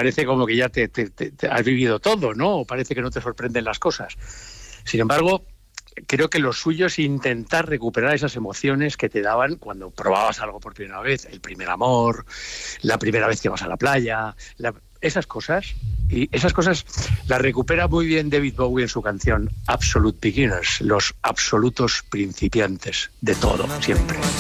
parece como que ya te has vivido todo, ¿no? O parece que no te sorprenden las cosas. Sin embargo, creo que lo suyo es intentar recuperar esas emociones que te daban cuando probabas algo por primera vez, el primer amor, la primera vez que vas a la playa, esas cosas. Y esas cosas las recupera muy bien David Bowie en su canción Absolute Beginners, los absolutos principiantes de todo, siempre.